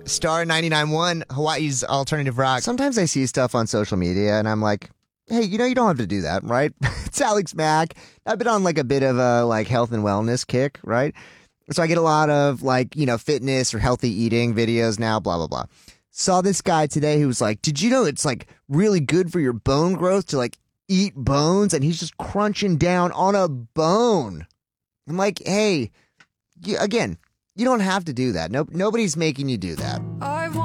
Star 99.1, Hawaii's alternative rock. Sometimes I see stuff on social media and I'm like, hey, you don't have to do that, right? It's Alex Mack. I've been on like a bit of a health and wellness kick, right? So I get a lot of fitness or healthy eating videos now, blah, blah, blah. Saw this guy today who was like, did you know it's like really good for your bone growth to like eat bones? And he's just crunching down on a bone. I'm like, hey, again, you don't have to do that. Nobody's making you do that.